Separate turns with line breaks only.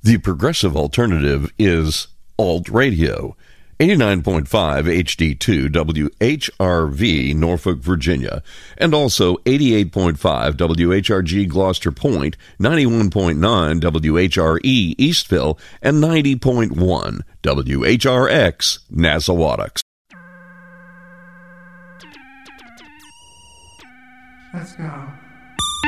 The progressive alternative is Alt Radio. 89.5 HD2 WHRV, Norfolk, Virginia, and also 88.5 WHRG Gloucester Point, 91.9 WHRE Eastville, and 90.1 WHRX Nassawadox.
Let's go.